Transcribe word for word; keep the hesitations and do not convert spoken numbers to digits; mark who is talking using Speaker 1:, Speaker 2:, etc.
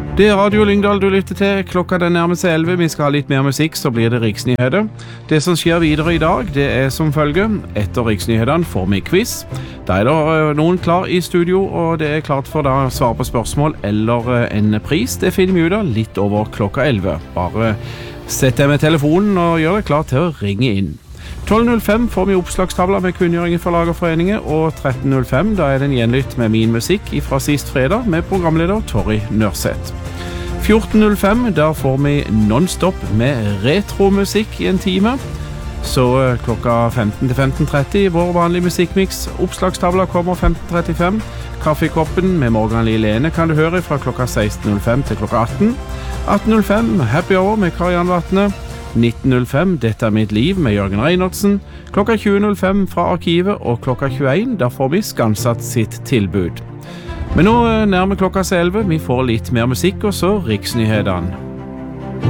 Speaker 1: Det er Radio Lyngdal du lytter til. Klokka den nærmer seg elleve. Vi skal ha litt mer musikk, så blir det Riksnyheter. Det som skjer videre i dag, det er som følge. Etter Riksnyhetene får vi quiz. Da er det noen klar i studio, og det er klart for da å svare på spørsmål eller en pris. Det finner vi ut av litt over klokka elleve. Bare sett deg med telefonen og gjør deg klar til å ringe inn. tolv null fem får vi oppslagstavler med kunngjøringer for Lagerforeningen, og tretten null fem da er det en gjenlytt med min musikk fra sist fredag med programleder Torry Nørseth. fjorten null fem da får vi non-stop med retromusikk i en time. Så klokka femten til femten tretti vår vanlige musikkmix. Oppslagstavla kommer femten trettifem. Kaffekoppen med Morgan Lie Lene kan du høre fra klokka seksten null fem til klokka atten. atten null fem Happy Hour med Karianne Vatne. nitten null fem Dette er mitt liv med Jørgen Reinertsen. Klokka tjue null fem fra Arkivet, og klokka tjueen da får vi Skansatt sitt tilbud. Men nå nærmer klokka seg elleve. Vi får litt mer musikk, og så Riksnyhetene.